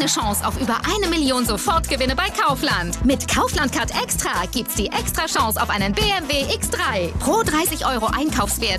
Chance auf über 1 Million Sofortgewinne bei Kaufland. Mit Kaufland Card Extra gibt's die extra Chance auf einen BMW X3. Pro 30 € Einkaufswert